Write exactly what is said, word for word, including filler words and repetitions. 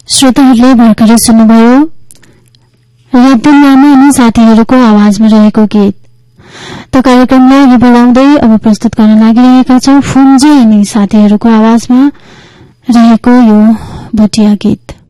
श्रोताहरूले भर्खरै सुन्नुभयो रब्दुल लामा अनि साथीहरूको आवाजमा रहेको गीत। त कार्यक्रमलाई अघि बढाउँदै अब प्रस्तुत गर्न लागिरहेका छौं फुन्जे अनि साथीहरूको आवाजमा रहेको यो भुटिया गीत।